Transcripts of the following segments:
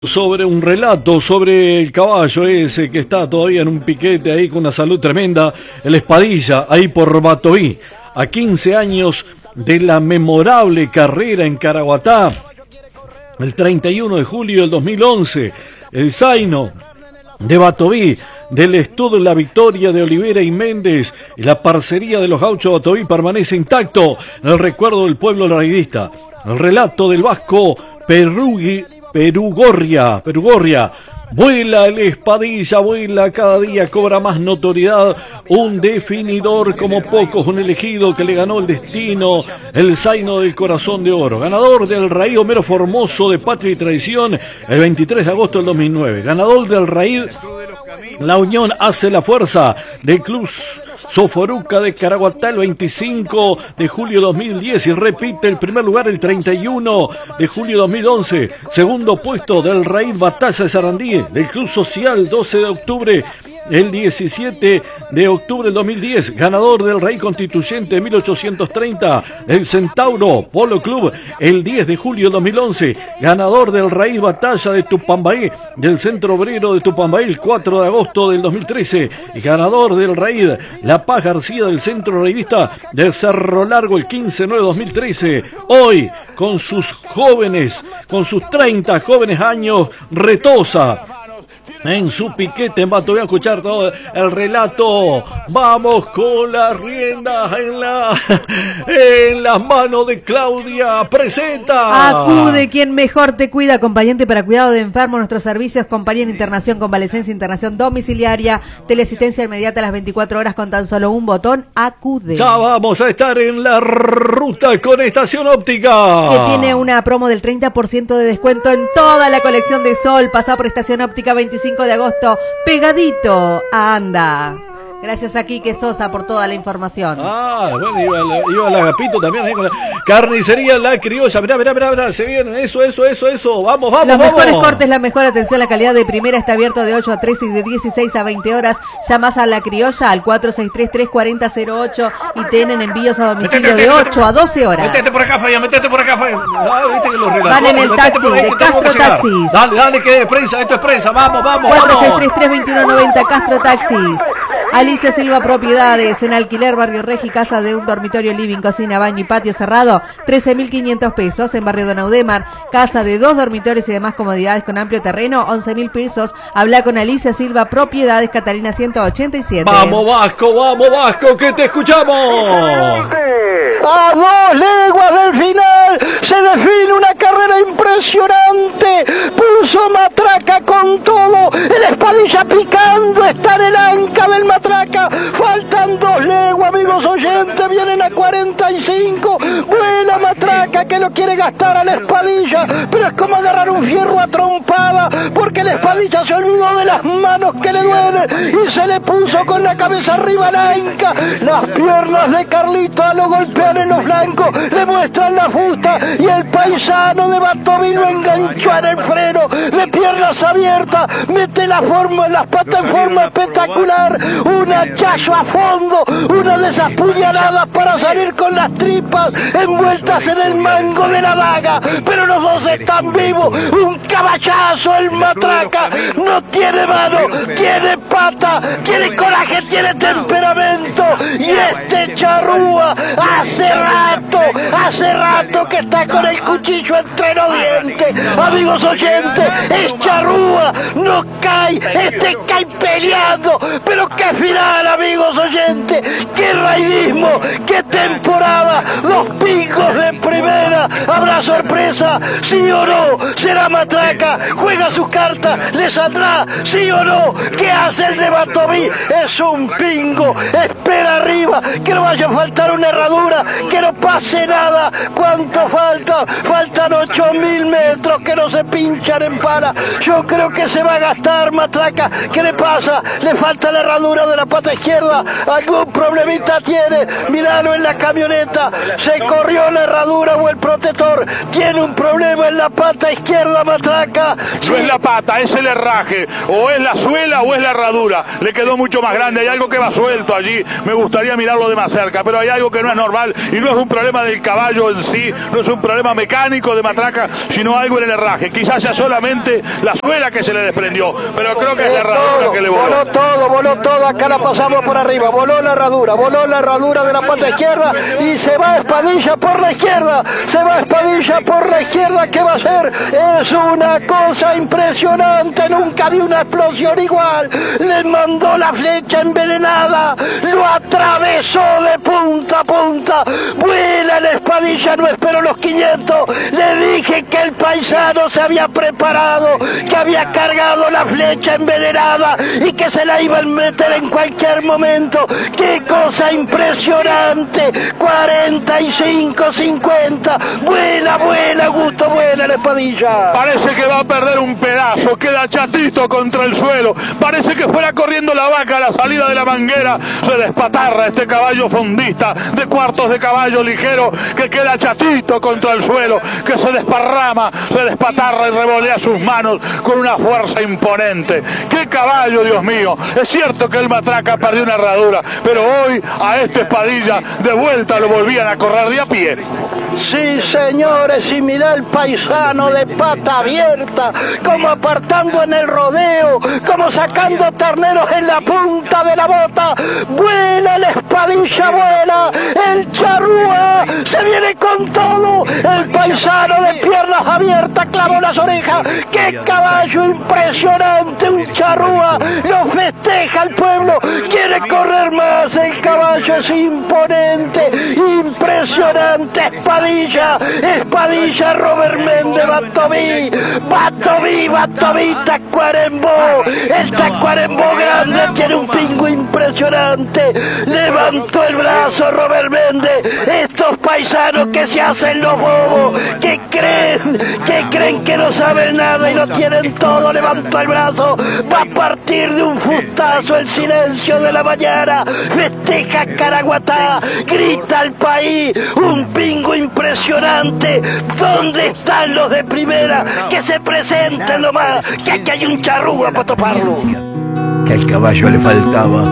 Sobre un relato sobre el caballo ese que está todavía en un piquete ahí con una salud tremenda, el Espadilla, ahí por Batoí, a 15 años de la memorable carrera en Caraguatá, el 31 de julio del 2011, el Zaino de Batoí, del Estudo La Victoria de Olivera y Méndez, y la parcería de los gauchos de Batoí permanece intacto en el recuerdo del pueblo raidista. El relato del vasco Perugorria, vuela el Espadilla, vuela cada día, cobra más notoriedad, un definidor como pocos, un elegido que le ganó el destino, el Zaino del Corazón de Oro, ganador del Raíz Homero Formoso de Patria y Tradición el 23 de agosto del 2009, ganador del Raíz La Unión hace la fuerza del Club Soforuca de Caraguatá el 25 de julio de 2010 y repite el primer lugar el 31 de julio de 2011. Segundo puesto del Raíz Batalla de Sarandí, del Club Social 12 de octubre el 17 de octubre del 2010, ganador del Raíz Constituyente de 1830, el Centauro Polo Club el 10 de julio del 2011, ganador del Raíz Batalla de Tupambaí, del Centro Obrero de Tupambaí el 4 de agosto del 2013, y ganador del Raíz La Paz García del Centro Raidista del Cerro Largo el 15 de 9 de 2013, hoy con sus jóvenes, con sus 30 jóvenes años, retosa en su piquete en Batoí. Voy a escuchar todo el relato. Vamos con las riendas en las manos de Claudia. Presenta. Acude quien mejor te cuida, acompañante para cuidado de enfermos. Nuestros servicios: compañía en internación, convalecencia, internación domiciliaria, teleasistencia inmediata a las 24 horas con tan solo un botón. Acude. Ya vamos a estar en la ruta con Estación Óptica, que tiene una promo del 30% de descuento en toda la colección de sol. Pasá por Estación Óptica 25 de agosto, pegadito a Anda. Gracias a Quique Sosa por toda la información. Bueno, iba el agapito también ahí con la carnicería La Criolla. Mirá, se viene, eso. Vamos. Los mejores cortes, la mejor atención, la calidad de primera. Está abierto de 8 a 13 y de 16 a 20 horas. Llamas a La Criolla al 463-340-08 y tienen envíos a domicilio de 8 a 12 horas. Metete por acá, Faya. Viste que los relatos. Van en el taxi de Castro Taxis. Dale, que es prensa, esto es prensa. Vamos. 463-2190 Castro Taxis. Alicia Silva Propiedades, en alquiler, Barrio Regi, casa de un dormitorio, living, cocina, baño y patio cerrado, 13.500 pesos. En Barrio Don Audemar, casa de 2 dormitorios y demás comodidades con amplio terreno, 11.000 pesos. Habla con Alicia Silva Propiedades, Catalina 187. Vamos Vasco, que te escuchamos. A 2 leguas del final se define una carrera impresionante. Puso Matraca con todo, el Espadilla picando, está en el anca del Matraca. Faltan 2 leguas, amigos oyentes, vienen a 45. Vuela Matraca, que lo quiere gastar al Espadilla, pero es como agarrar un fierro a trompada, porque el Espadilla se olvidó de las manos que le duelen y se le puso con la cabeza arriba a la anca. Las piernas de Carlito lo golpean en los blancos, le muestran la fusta y el paisano de Batoí lo enganchó en el freno de piernas abiertas, mete las patas en forma espectacular, un hachazo a fondo, una de esas puñaladas para salir con las tripas envueltas en el mango de la daga, pero los dos están vivos. Un caballazo el Matraca, no tiene mano, tiene pata, tiene coraje, tiene temperamento, y este charrúa hace rato que está con el cuchillo entre los dientes. Amigos oyentes, es charrúa, no cae, cae peleando, pero qué final, amigos oyentes, qué raidismo, qué temporada, 2 picos de primera. ¿Habrá sorpresa? ¿Sí o no? ¿Será Matraca? ¿Juega sus cartas? ¿Le saldrá? ¿Sí o no? ¿Qué hace el de Batoí? Es un pingo, espera arriba, que no vaya a faltar una herradura, que no pase nada. ¿Cuánto falta? Faltan 8.000 metros que no se pinchan en pala. Yo creo que se va a gastar Matraca. ¿Qué le pasa? Le falta la herradura de la pata izquierda. Algún problemita tiene. Míralo en la camioneta. Se corrió la herradura o el protector. Tiene un problema en la pata izquierda, Matraca. No es la pata, es el herraje. O es la suela o es la herradura. Le quedó mucho más grande. Hay algo que va suelto allí. Me gustaría mirarlo de más cerca, pero hay algo que no es normal y no es un problema del caballo en sí, no es un problema mecánico de Matraca, sino algo en el herraje. Quizás sea solamente la suela que se le desprendió, pero creo que es la herradura que le voló. Voló todo, acá la pasamos por arriba, voló la herradura de la pata izquierda y se va Espadilla por la izquierda, ¿qué va a hacer? Es una cosa impresionante, nunca vi una explosión igual, le mandó la flecha envenenada, lo atravesó de punta a punta, vuela la Espadilla, no esperó los 500, le dije que el paisano se había preparado, que había cargado la flecha envenenada y que se la iba a meter en cualquier momento. ¡Qué cosa impresionante! 45-50, vuela, Augusto, vuela la Espadilla. Parece que va a perder un pedazo, queda chatito contra el suelo, parece que fuera corriendo la vaca a la salida de la manguera, se despatarra este caballo fondista de cuartos de caballo ligero que queda chatito contra el suelo, que se desparrama, se despatarra y revolea sus manos con una fuerza imponente. ¡Qué caballo, Dios mío! Es cierto que el Matraca perdió una herradura, pero hoy a este Espadilla de vuelta lo volvían a correr de a pie. Sí, señores, y mirá el paisano de pata abierta, como apartando en el rodeo, como sacando terneros en la punta de la bota. Vuela la Espadilla, vuela, el charrúa se viene con todo, el paisano de piernas abiertas clavó las orejas. ¡Qué caballo impresionante! Un charrúa, lo festeja el pueblo, quiere correr más, el caballo es imponente, impresionante. Espadilla, Robert Méndez, Batoví, Tacuarembó, el Tacuarembó grande tiene un pingo impresionante, levantó el brazo Robert Méndez, estos paisanos que se hacen los bobos, que creen que no saben nada y lo tienen todo, levantó el brazo, va a partir de un fustazo el silencio de la mañana, festeja Caraguatá, grita el país, un pingo impresionante. ¿Dónde están los de primera? Que se presenten nomás, que aquí hay un charrúa para toparlo. Que al caballo le faltaba,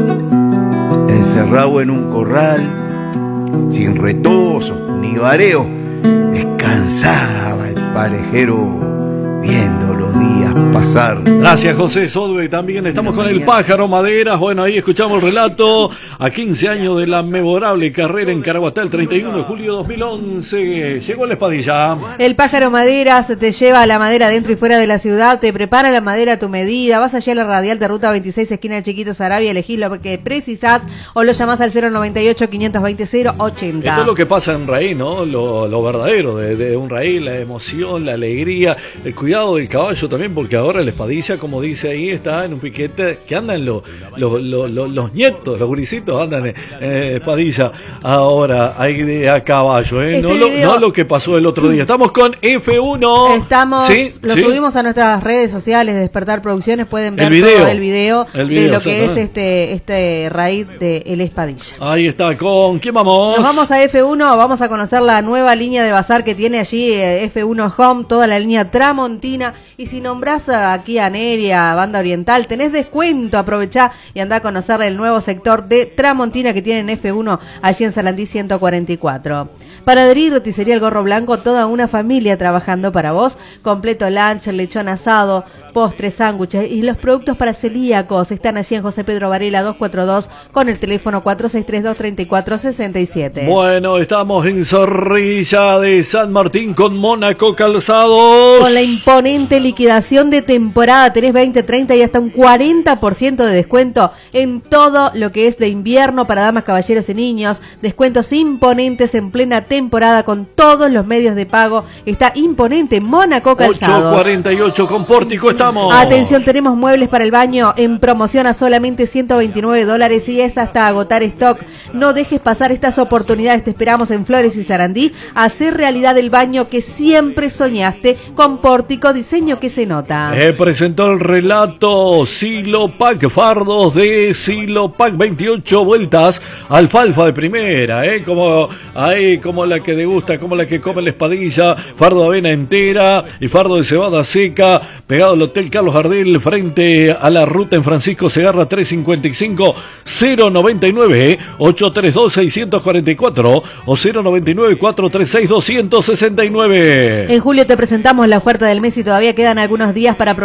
encerrado en un corral, sin retosos ni vareo, descansaba el parejero viendo los días pasar. Gracias, José Sodbe. También estamos con el Pájaro Maderas. Bueno, ahí escuchamos el relato a 15 años de la memorable carrera en Caraguatá el 31 de julio de 2011. Llegó la Espadilla. El Pájaro Maderas te lleva la madera dentro y fuera de la ciudad, te prepara la madera a tu medida. Vas allá a la radial de Ruta 26, esquina de Chiquito Saravia, elegís lo que precisás o lo llamás al 098-520-080. Esto es lo que pasa en Raíz, ¿no? Lo verdadero de un Raíz, la emoción, la alegría, el cuidado del caballo también, porque ahora la Espadilla, como dice ahí, está en un piquete que andan los nietos, los gurisitos andan en Espadilla ahora ahí a caballo, no lo que pasó el otro día. Estamos con F1. Lo subimos a nuestras redes sociales de Despertar Producciones, pueden ver todo el video de lo que es este Raíz de El Espadilla. Ahí está, ¿con quién vamos? Nos vamos a F1, vamos a conocer la nueva línea de bazar que tiene allí F1 Home, toda la línea Tramontina, y si nombrás aquí a Neria, Banda Oriental, tenés descuento, aprovechá y andá a conocer el nuevo sector de Tramontina que tienen F1 allí en Sarandí 144. Panadería y roticería El Gorro Blanco, toda una familia trabajando para vos, completo lunch, lechón asado, postres, sándwiches y los productos para celíacos están allí en José Pedro Varela 242 con el teléfono 4632-3467. Bueno, estamos en Zorrilla de San Martín con Mónaco Calzados. Con la imponente liquidación de temporada, tenés 20, 30 y hasta un 40% de descuento en todo lo que es de invierno para damas, caballeros y niños. Descuentos imponentes en plena temporada con todos los medios de pago. Está imponente Mónaco Calzados. 848 con pórtico estamos. Atención, tenemos muebles para el baño en promoción a solamente $129 y es hasta agotar stock. No dejes pasar estas oportunidades, te esperamos en Flores y Sarandí. Hacer realidad el baño que siempre soñaste con pórtico, diseño que se nota. Espadilla. Presentó el relato Silopac, fardos de Silopac, 28 vueltas, alfalfa de primera, como la que degusta, como la que come la Espadilla, fardo de avena entera y fardo de cebada seca, pegado al Hotel Carlos Gardel, frente a la ruta en Francisco Segarra, 355 099 832 644 o 099 436 269. En julio te presentamos la oferta del mes y todavía quedan algunos días para